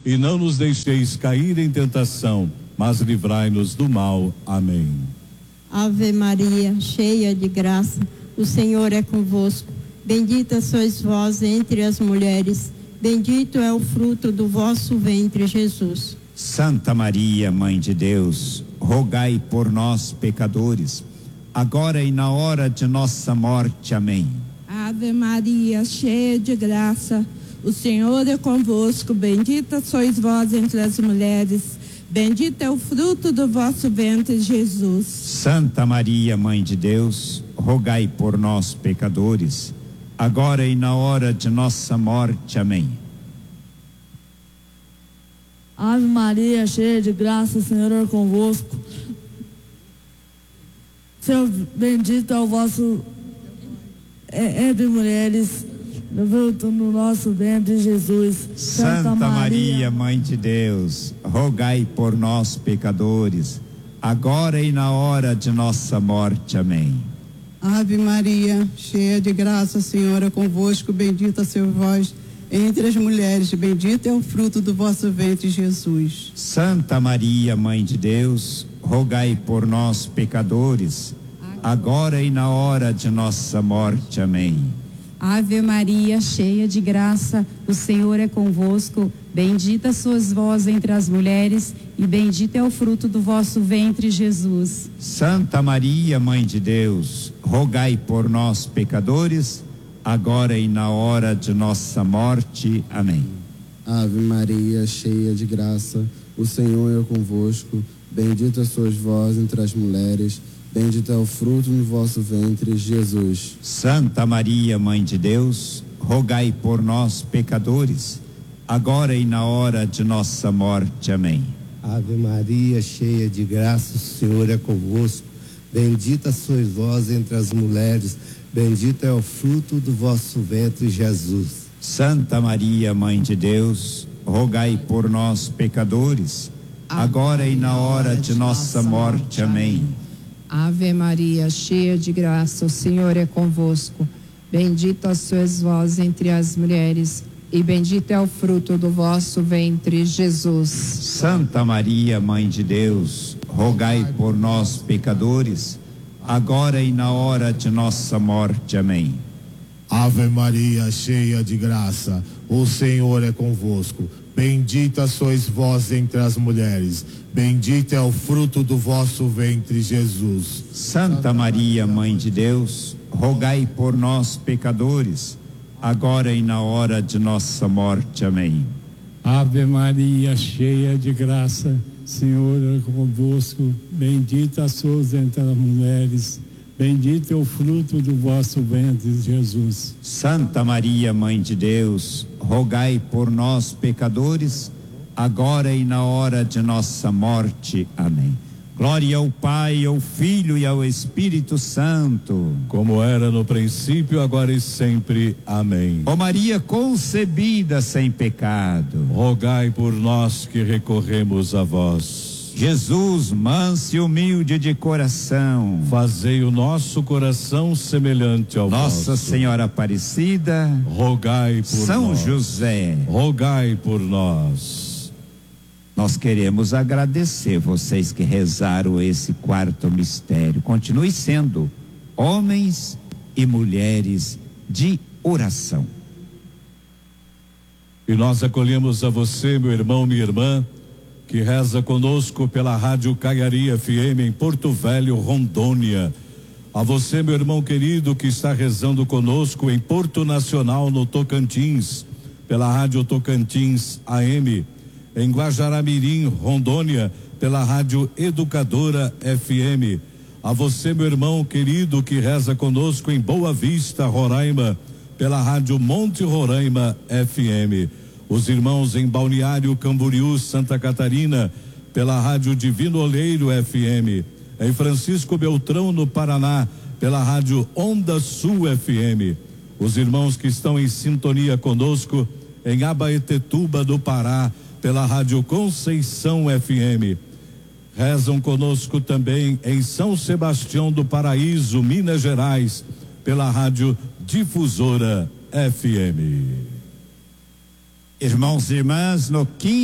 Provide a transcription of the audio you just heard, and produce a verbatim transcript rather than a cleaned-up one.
e não nos deixeis cair em tentação, mas livrai-nos do mal. Amém. Ave Maria, cheia de graça, o Senhor é convosco. Bendita sois vós entre as mulheres, bendito é o fruto do vosso ventre, Jesus. Santa Maria, Mãe de Deus, rogai por nós, pecadores, agora e na hora de nossa morte. Amém. Ave Maria, cheia de graça, o Senhor é convosco. Bendita sois vós entre as mulheres, bendito é o fruto do vosso ventre, Jesus. Santa Maria, Mãe de Deus, rogai por nós, pecadores, agora e na hora de nossa morte. Amém. Ave Maria, cheia de graça, o Senhor é convosco. Seu bendito é o vosso é, entre mulheres, no fruto do nosso ventre, Jesus. Santa, Santa Maria, Maria, Mãe de Deus, rogai por nós, pecadores, agora e na hora de nossa morte. Amém. Ave Maria, cheia de graça, o Senhor é convosco. Bendita sois vós entre as mulheres, bendito é o fruto do vosso ventre, Jesus. Santa Maria, Mãe de Deus, rogai por nós, pecadores, agora e na hora de nossa morte. Amém. Ave Maria, cheia de graça, o Senhor é convosco. Bendita sois vós entre as mulheres, e bendito é o fruto do vosso ventre, Jesus. Santa Maria, Mãe de Deus, rogai por nós, pecadores, agora e na hora de nossa morte. Amém. Ave Maria, cheia de graça, o Senhor é convosco. Bendita sois vós entre as mulheres, bendito é o fruto do vosso ventre, Jesus. Santa Maria, Mãe de Deus, rogai por nós, pecadores, agora e na hora de nossa morte. Amém. Ave Maria, cheia de graça, o Senhor é convosco. Bendita sois vós entre as mulheres, bendito é o fruto do vosso ventre, Jesus. Santa Maria, Mãe de Deus, rogai por nós, pecadores, agora e na hora de nossa morte. Amém. Ave Maria, cheia de graça, o Senhor é convosco. Bendita sois vós entre as mulheres, e bendito é o fruto do vosso ventre, Jesus. Santa Maria, Mãe de Deus, rogai por nós, pecadores, agora e na hora de nossa morte. Amém. Ave Maria, cheia de graça, o Senhor é convosco. Bendita sois vós entre as mulheres, bendito é o fruto do vosso ventre, Jesus. Santa Maria, Mãe de Deus, rogai por nós, pecadores, agora e na hora de nossa morte. Amém. Ave Maria, cheia de graça, Senhor é convosco. Bendita sois entre as mulheres, bendito é o fruto do vosso ventre, Jesus. Santa Maria, Mãe de Deus, rogai por nós, pecadores, agora e na hora de nossa morte. Amém. Glória ao Pai, ao Filho e ao Espírito Santo, como era no princípio, agora e sempre. Amém. Ó Maria concebida sem pecado, rogai por nós que recorremos a vós. Jesus, manso e humilde de coração, fazei o nosso coração semelhante ao vosso. Nossa Senhora Aparecida, rogai por nós. São José, rogai por nós. Nós queremos agradecer vocês que rezaram esse quarto mistério. Continue sendo homens e mulheres de oração. E nós acolhemos a você, meu irmão, minha irmã, que reza conosco pela Rádio Caiari F M em Porto Velho, Rondônia. A você, meu irmão querido, que está rezando conosco em Porto Nacional, no Tocantins, pela Rádio Tocantins A M, em Guajará-Mirim, Rondônia, pela Rádio Educadora F M. A você, meu irmão querido, que reza conosco em Boa Vista, Roraima, pela Rádio Monte Roraima F M. Os irmãos em Balneário Camboriú, Santa Catarina, pela Rádio Divino Oleiro F M. Em Francisco Beltrão, no Paraná, pela Rádio Onda Sul F M. Os irmãos que estão em sintonia conosco em Abaetetuba do Pará, pela Rádio Conceição F M. Rezam conosco também em São Sebastião do Paraíso, Minas Gerais, pela Rádio Difusora F M. Irmãos e irmãs, no quinto